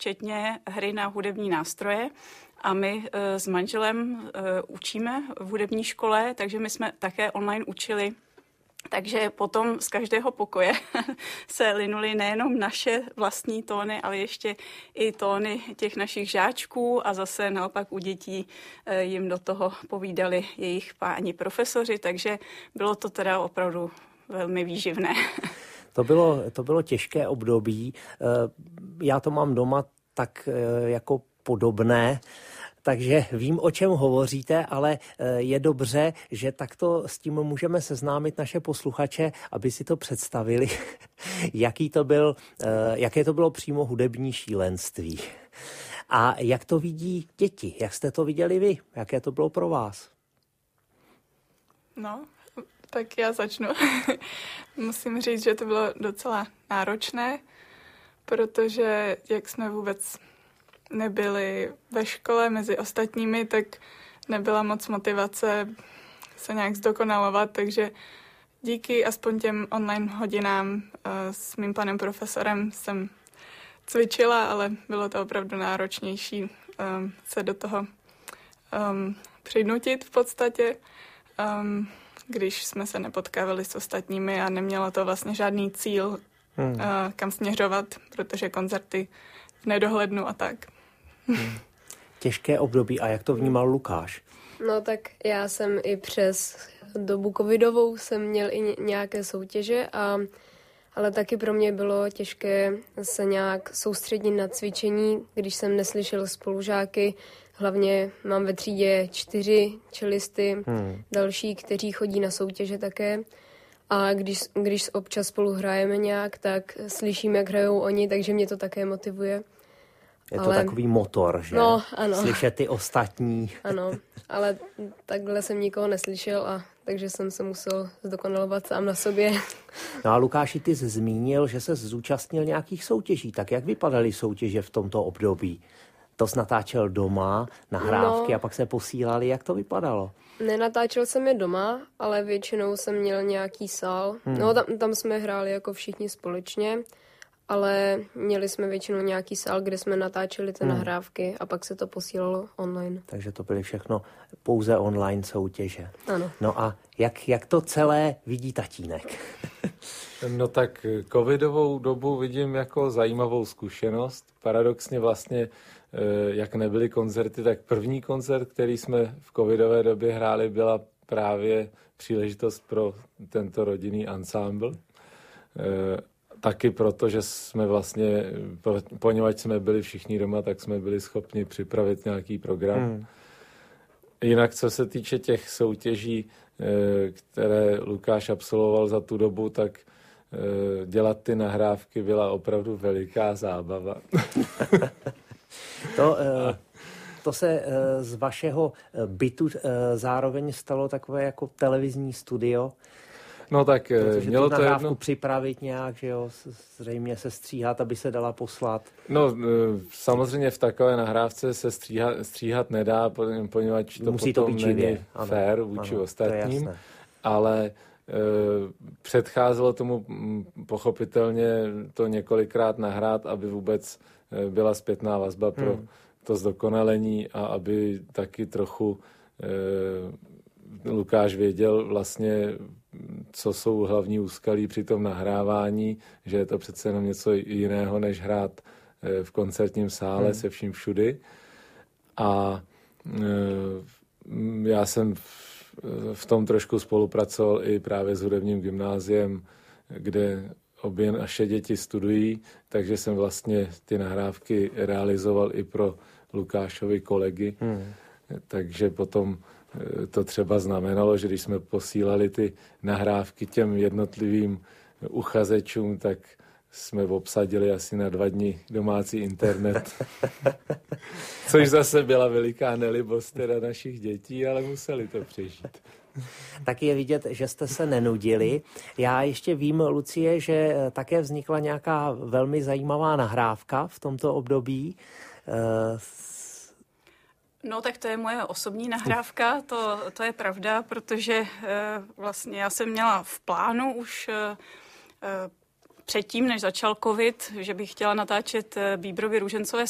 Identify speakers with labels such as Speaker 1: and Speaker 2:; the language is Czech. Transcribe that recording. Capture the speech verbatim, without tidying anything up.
Speaker 1: včetně hry na hudební nástroje. A my s manželem učíme v hudební škole, takže my jsme také online učili. Takže potom z každého pokoje se linuly nejenom naše vlastní tóny, ale ještě i tóny těch našich žáčků a zase naopak u dětí jim do toho povídali jejich páni profesoři, takže bylo to teda opravdu velmi výživné.
Speaker 2: To bylo, to bylo těžké období. Já to mám doma tak jako podobné, takže vím, o čem hovoříte, ale je dobře, že takto s tím můžeme seznámit naše posluchače, aby si to představili, jaký to byl, jaké to bylo přímo hudební šílenství. A jak to vidí děti? Jak jste to viděli vy? Jaké to bylo pro vás?
Speaker 3: No, tak já začnu. Musím říct, že to bylo docela náročné, protože jak jsme vůbec nebyli ve škole mezi ostatními, tak nebyla moc motivace se nějak zdokonalovat, takže díky aspoň těm online hodinám s mým panem profesorem jsem cvičila, ale bylo to opravdu náročnější um, se do toho um, přinutit v podstatě, um, když jsme se nepotkávali s ostatními a nemělo to vlastně žádný cíl, hmm. uh, kam směřovat, protože koncerty v nedohlednu a tak.
Speaker 2: Hmm. Těžké období. A jak to vnímal Lukáš?
Speaker 4: No tak já jsem i přes dobu covidovou jsem měl i nějaké soutěže, a, ale taky pro mě bylo těžké se nějak soustředit na cvičení, když jsem neslyšel spolužáky. Hlavně mám ve třídě čtyři čelisty, hmm. další, kteří chodí na soutěže také. A když, když občas spolu hrajeme nějak, tak slyším, jak hrajou oni, takže mě to také motivuje.
Speaker 2: Je to
Speaker 4: ale...
Speaker 2: takový motor, že?
Speaker 4: No, ano.
Speaker 2: Slyšet ty ostatní.
Speaker 4: Ano, ale takhle jsem nikoho neslyšel, a takže jsem se musel zdokonalovat sám na sobě.
Speaker 2: No a Lukáši, ty jsi zmínil, že se zúčastnil nějakých soutěží. Tak jak vypadaly soutěže v tomto období? To jsi natáčel doma, nahrávky, no, a pak se posílali. Jak to vypadalo?
Speaker 4: Nenatáčel jsem je doma, ale většinou jsem měl nějaký sál. Hmm. No tam, tam jsme hráli jako všichni společně, ale měli jsme většinou nějaký sál, kde jsme natáčeli ty hmm. nahrávky a pak se to posílalo online.
Speaker 2: Takže to byly všechno pouze online soutěže.
Speaker 4: Ano.
Speaker 2: No a jak, jak to celé vidí tatínek?
Speaker 5: No tak covidovou dobu vidím jako zajímavou zkušenost. Paradoxně vlastně, jak nebyly koncerty, tak první koncert, který jsme v covidové době hráli, byla právě příležitost pro tento rodinný ansámbl. Taky proto, že jsme vlastně, poněvadž jsme byli všichni doma, tak jsme byli schopni připravit nějaký program. Hmm. Jinak, co se týče těch soutěží, které Lukáš absolvoval za tu dobu, tak dělat ty nahrávky byla opravdu veliká zábava.
Speaker 2: to, to se z vašeho bytu zároveň stalo takové jako televizní studio.
Speaker 5: No tak
Speaker 2: protože
Speaker 5: mělo
Speaker 2: tu
Speaker 5: to
Speaker 2: nahrávku
Speaker 5: jedno... připravit
Speaker 2: nějak, že jo, zřejmě se stříhat, aby se dala poslat.
Speaker 5: No samozřejmě v takové nahrávce se stříhat, stříhat nedá, poněvadž to
Speaker 2: musí
Speaker 5: potom
Speaker 2: to
Speaker 5: není fér vůči
Speaker 2: ano,
Speaker 5: ostatním, ale e, předcházelo tomu pochopitelně to několikrát nahrát, aby vůbec byla zpětná vazba pro hmm. to zdokonalení a aby taky trochu e, Lukáš věděl vlastně, co jsou hlavní úskalí při tom nahrávání, že je to přece jenom něco jiného, než hrát v koncertním sále hmm. se vším všudy. A e, já jsem v, v tom trošku spolupracoval i právě s hudebním gymnáziem, kde obě naše děti studují, takže jsem vlastně ty nahrávky realizoval i pro Lukášovi kolegy. Hmm. Takže potom to třeba znamenalo, že když jsme posílali ty nahrávky těm jednotlivým uchazečům, tak jsme obsadili asi na dva dny domácí internet. Což zase byla veliká nelibost teda našich dětí, ale museli to přežít.
Speaker 2: Tak je vidět, že jste se nenudili. Já ještě vím, Lucie, že také vznikla nějaká velmi zajímavá nahrávka v tomto období.
Speaker 1: No tak to je moje osobní nahrávka, to, to je pravda, protože e, vlastně já jsem měla v plánu už e, předtím, než začal covid, že bych chtěla natáčet Bíberovy růžencové